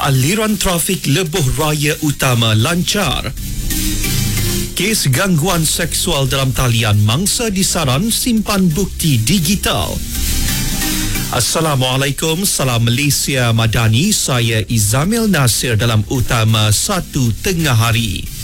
Aliran trafik lebuh raya utama lancar. Kes gangguan seksual dalam talian mangsa disaran simpan bukti digital. Assalamualaikum, salam Malaysia Madani. Saya Izamil Nasir dalam Utama 1 Tengah Hari.